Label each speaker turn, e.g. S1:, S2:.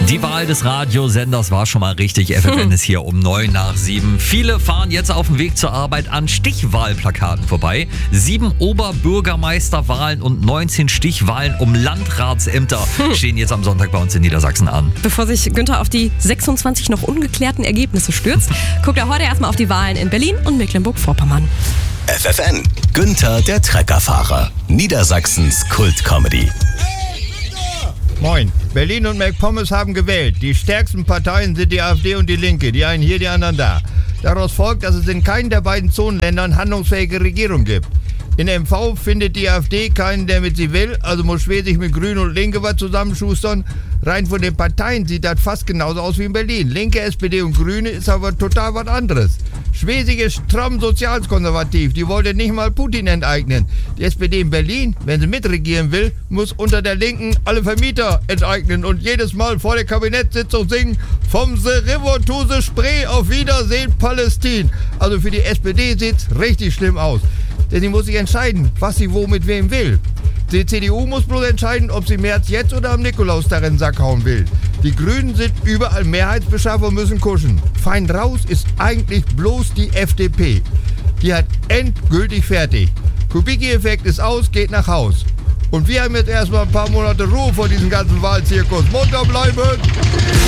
S1: Die Wahl des Radiosenders war schon mal richtig. FFN ist hier um 7:09. Viele fahren jetzt auf dem Weg zur Arbeit an Stichwahlplakaten vorbei. 7 Oberbürgermeisterwahlen und 19 Stichwahlen um Landratsämter stehen jetzt am Sonntag bei uns in Niedersachsen an.
S2: Bevor sich Günther auf die 26 noch ungeklärten Ergebnisse stürzt, guckt er heute erstmal auf die Wahlen in Berlin und Mecklenburg-Vorpommern.
S3: FFN, Günther der Treckerfahrer, Niedersachsens Kult-Comedy.
S4: Moin. Berlin und MacPommes haben gewählt. Die stärksten Parteien sind die AfD und die Linke. Die einen hier, die anderen da. Daraus folgt, dass es in keinem der beiden Zonenländern handlungsfähige Regierung gibt. In MV findet die AfD keinen, der mit sie will, also muss Schwesig mit Grüne und Linke was zusammenschustern. Rein von den Parteien sieht das fast genauso aus wie in Berlin. Linke, SPD und Grüne ist aber total was anderes. Schwesig ist stramm sozialkonservativ, die wollte nicht mal Putin enteignen. Die SPD in Berlin, wenn sie mitregieren will, muss unter der Linken alle Vermieter enteignen und jedes Mal vor der Kabinettssitzung singen, vom The River to the Spree, auf Wiedersehen Palästin. Also für die SPD sieht's richtig schlimm aus. Denn sie muss sich entscheiden, was sie wo mit wem will. Die CDU muss bloß entscheiden, ob sie Merz jetzt oder am Nikolaustag in den Sack hauen will. Die Grünen sind überall Mehrheitsbeschaffer und müssen kuschen. Fein raus ist eigentlich bloß die FDP. Die hat endgültig fertig. Kubicki-Effekt ist aus, geht nach Haus. Und wir haben jetzt erstmal ein paar Monate Ruhe vor diesem ganzen Wahlzirkus. Munter bleiben!